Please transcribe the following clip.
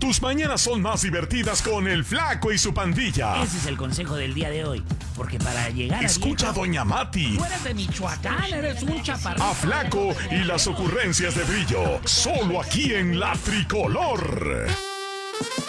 Tus mañanas son más divertidas con el Flaco y su pandilla. Ese es el consejo del día de hoy. Porque para llegar a Escucha a Doña Mati. Tú eres de Michoacán, eres un chaparrito. A Flaco y las ocurrencias de Brillo. Solo aquí en La Tricolor.